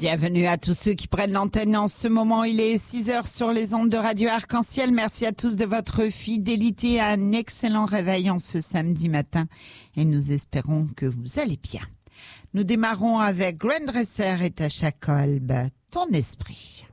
Bienvenue à tous ceux qui prennent l'antenne en ce moment. Il est 6h sur les ondes de Radio Arc-en-Ciel. Merci à tous de votre fidélité. Un excellent réveil en ce samedi matin et nous espérons que vous allez bien. Nous démarrons avec Grand Dresser et Tasha Kolb, Ton esprit.